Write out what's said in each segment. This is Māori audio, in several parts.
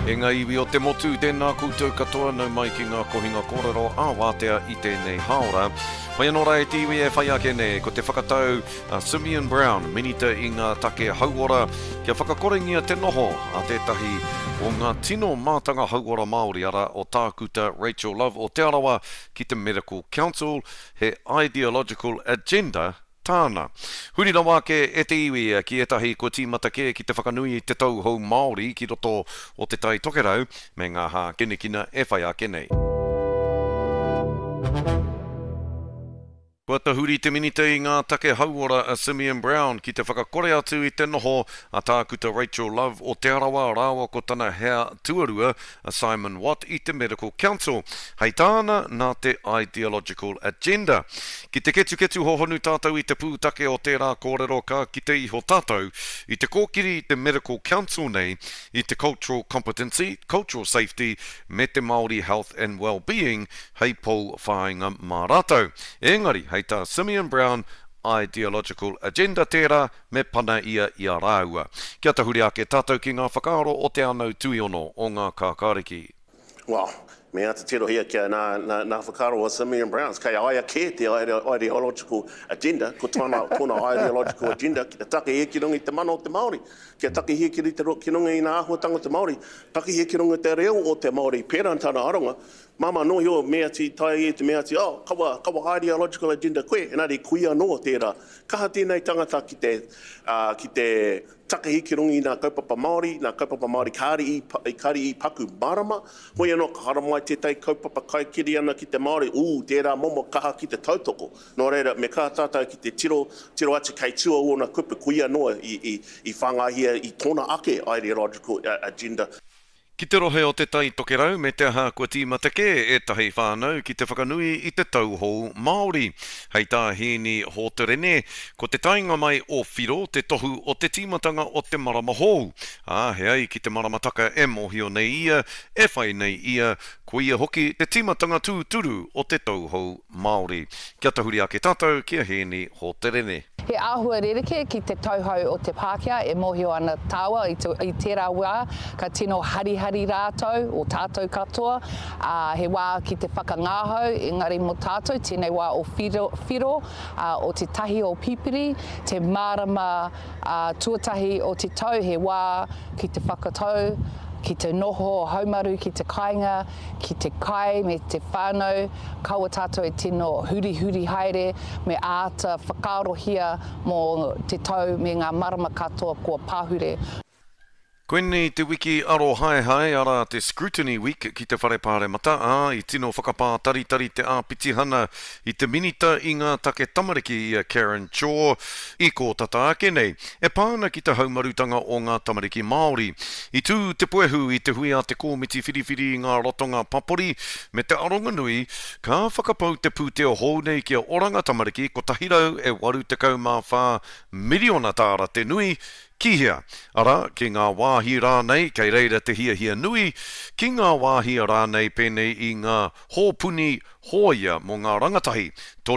E ngā iwi o te motu, tēnā koutou katoa nau mai ki ngā kohinga kōrero āwātea I tēnei haora. Pai anō rai te iwi e whai ake nei, ko te whakatau Simeon Brown, minita I ngā take hauora, kia whakakorengia te noho a tētahi o ngā tino mātanga hauora Māori ara o tākuta Rachel Love o Te Arawa ki te Medical Council, he ideological agenda tāna. Huri rawa ke e te iwi ki etahi ko tīmata ke ki te whakanui te tau hou Māori ki roto o te tai tokerau, me ngā hā kenekina e whai ake nei. Kua tahuri te minita I ngā take hauora a Simeon Brown ki te whakakore atu I te noho a tākuta Rachel Love o Te Arawa rāua ko tana hea tuarua a Simon Watt I te Medical Council. Hei tāna nā te ideological agenda. Ki te ketu hohonu tātou I te pūtake o tērā kōrero ka ki te iho tātou I te kōkiri I te Medical Council nei I te cultural competency, cultural safety me te Māori health and well-being hei pou whāinga mā rātou. Engari, hei tā Simeon Brown ideological agenda tērā me pana ia I a rāua. Kia tahuri ake tātou ki ngā whakaaro o te anau tuiono o ngā kākāriki. Well, me ata tiro hia kia nā whakaro o Simeon Brown. Kei aia ke te ideological agenda, ko tōna ideological agenda, ki te take he ki rungi te mana o te Māori. Kia take he ki rungi I nā āhuatanga te Māori. Take he ki rungi te reo o te Māori. Pērā tāna aronga. Mama no yo mea ti tai te mea ti kawa ideological agenda koe enari kuia no tērā kaha tēnei tangata ki te takahiki rungi nā kaupapa Māori kari I paku marama hoi anō ka haramai te tai kaupapa kai kiri ana ki te Māori tērā momo kaha ki te tautoko no reira me kaha tātou ki te tiro atu kei tua ona kupu kuia noa I whangahia I tōna ake ideological agenda. Ki te rohe o te tai tokerau me te aha kua tīmata ke e tahi whānau ki te whakanui I te tauhou Māori. Hei tā hini ho te rene, ko te tainga mai o whiro te tohu o te tīmatanga o te marama hou. Heai ki te maramataka e mohio nei ia, e whai nei ia, ko ia hoki te tīmatanga tūturu o te tauhou Māori. Kia tahuri ake tātou, kia hini ho te rene. He āhua rereke ki te tauhou o te Pākehā e mohio ana tāua I tērā wā ka tino harihari rātou o tātou katoa. He wā ki te whakangāhau, engari mo tātou, tēnei wā o whiro, o te tahi o pipiri, te mārama tuatahi o te tau, he wā ki te whakatau, ki te noho o haumaru, ki te kāinga, ki te kai me te whānau, kaua tātou e tino huri haere me āta whakaarohia mō te tau me ngā marama katoa kua pāhure. Koenei te wiki aro hai ara te Scrutiny Week ki te wharepāre mata I tino whakapā tari te āpitihana I te minita I ngā take tamariki I Karen Shaw I ko tata ake nei. E pāna ki te haumarutanga o ngā tamariki Māori. I tū te poehu I te hui a te kōmiti whiriwhiri I ngā rotonga papori me te aronga nui ka whakapau te pūteo hou nei ki a oranga tamariki ko tahirau e 84 miliona tāra te nui Kihia, ara, ki ngā wāhi rānei, kei reira te hia nui, ki ngā wāhi rānei pēnei I ngā hōpuni hōia mō ngā rangatahi,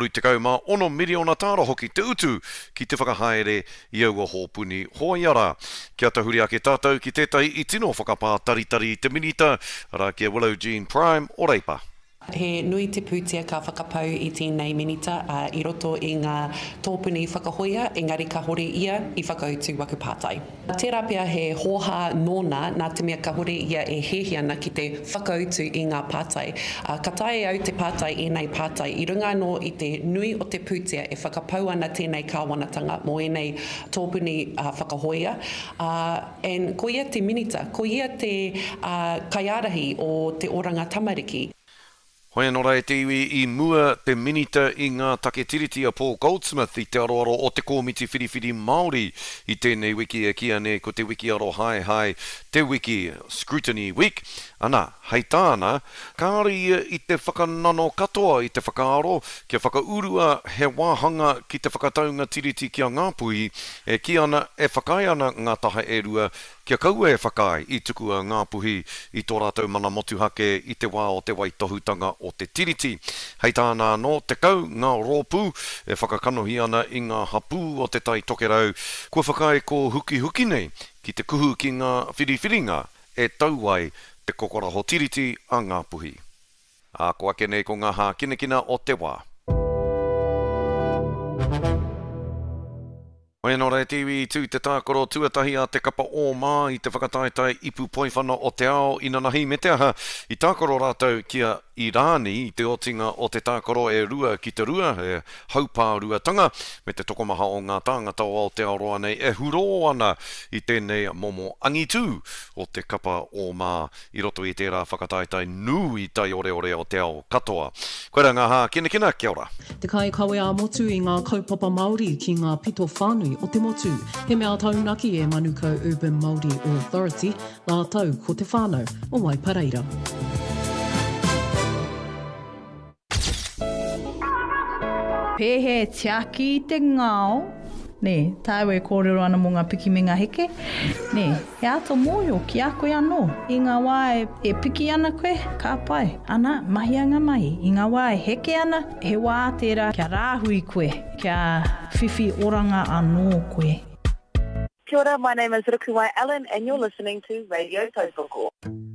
36 miliona tāra hoki te utu ki te whakahaere I aua hōpuni hōiara. Kia tahuri ake tātou ki tētai I tino whakapā taritari te minita, ara kia Willow Jean Prime o Reipa. He nui te pūtea ka whakapau I tēnei minita I roto I ngā tōpuni whakahoia, engari ka hore ia I whakautu waku pātai. Tērā pia he hoha nōna nā te mea ka hore ia e hehi ana ki te whakautu I ngā pātai. Ka tae au te pātai I nei pātai I runga no I te nui o te pūtea e whakapau ana tēnei kāwanatanga mō enei tōpuni whakahoia. Ko ia te minita, ko ia te kaiarahi o te oranga tamariki. Hoi anō rai te iwi I mua te minita I ngā take tiriti a Paul Goldsmith I te aroaro o te kōmiti whiriwhiri Māori I tēnei wiki e kia ne ko te wiki aro hai te wiki Scrutiny Week. Ana, hei tāna, kāri ia I te whakanano katoa I te whakaaro, kia whakaurua he wāhanga ki te whakataunga tiriti kia ngāpui, e ki ana e whakai ana ngā taha e rua, kia kaua e whakai I tuku a ngāpuhi I tō rātou mana motuhake I te wā o te waitohutanga o te tiriti. Hei tāna no te kau ngā rōpū e whakakanohi ana I ngā hapū o te tai tokerau, kua whakai ko huki nei ki te kuhu ki ngā whiriwhiringa e whakaurua ana I te wā o te waitohutanga o te tiriti. Hei tāna no te kau ngā rōpū e whakakanohi ana I ngā hapū o te tai tokerau, kua whakai ko huki nei ki te kuhu ki ngā whiriwhiringa e whakaurua ana I te wā o te waitohutanga o te tiriti. Hei tāna no te kau ngā rōpū e whakakanohi ana I ngā hapū o te tai tokerau, e tau ai te kokora hotiriti a ngā puhi. A ko ake nei ko ngā hā kinekina o te wā. Oe no rei tiwi tū te tākoro tuatahi a te kapa o mā i te whakataetai ipu poiwhana o te ao ina nahi me te aha i tākoro rātou kia Irāni i te otinga o te tākoro e rua ki te rua, e haupā ruatanga me te tokomaha o ngā tāngata o Aotearoa nei e huro ana i tēnei momo angitu o te kapa o mā i roto i tērā whakataetai nui tai ore o te ao katoa. Koera ngā hā kinekina, kia ora. Te kai kawe a motu i ngā kaupapa Māori ki ngā pito whānui o te motu. He mea taunaki e Manukau Urban Māori Authority, nā tau ko te whānau o Waipareira. Pehe tiaki te ngāo. Ne, tāu e kōrero ana mō ngā piki me ngā heke. Ne, he ato mōio ki a koe anō. I ngā wā e piki ana koe, ka pai. Ana, mahi anga mahi. I ngā wā e heke ana, he wā tērā kia rāhui koe, kia whiwhi oranga anō koe. Kia ora, my name is Rukuwai Allen and you're listening to Radio Tautoko.